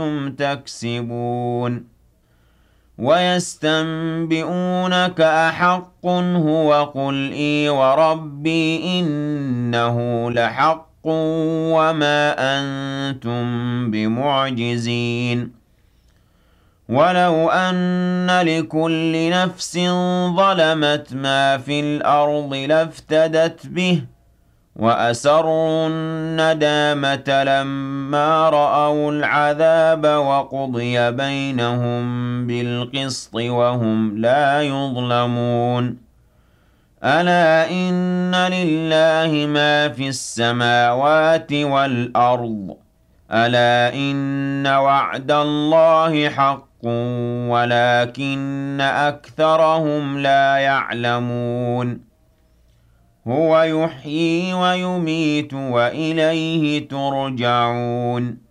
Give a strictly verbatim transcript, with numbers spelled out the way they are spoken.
تكسبون ويستنبئونك أحق هو قل إي وربي إنه لحق وما أنتم بمعجزين ولو أن لكل نفس ظلمت ما في الأرض لافتدت به وأسروا الندامة لما رأوا العذاب وقضي بينهم بالقسط وهم لا يظلمون ألا إن لله ما في السماوات والأرض ألا إن وعد الله حق ولكن أكثرهم لا يعلمون هو يحيي ويميت وإليه ترجعون